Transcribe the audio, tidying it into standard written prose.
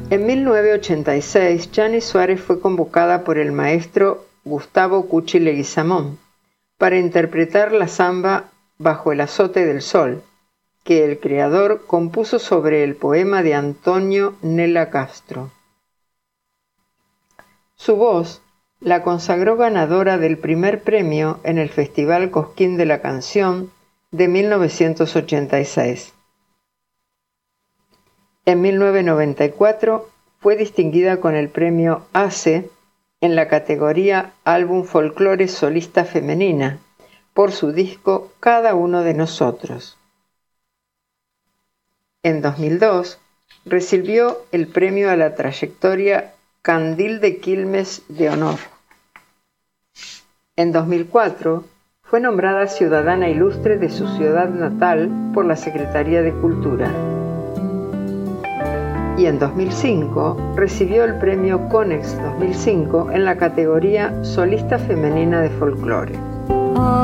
En 1986, Chani Suárez fue convocada por el maestro Gustavo Cuchi Leguizamón para interpretar la samba Bajo el azote del sol, que el creador compuso sobre el poema de Antonio Nela Castro. Su voz la consagró ganadora del primer premio en el Festival Cosquín de la Canción de 1986. En 1994 fue distinguida con el premio ACE en la categoría Álbum Folclore Solista Femenina por su disco Cada uno de nosotros. En 2002 recibió el premio a la trayectoria Candil de Quilmes de Honor. En 2004 fue nombrada Ciudadana Ilustre de su ciudad natal por la Secretaría de Cultura. Y en 2005 recibió el premio Conex 2005 en la categoría Solista Femenina de Folclore.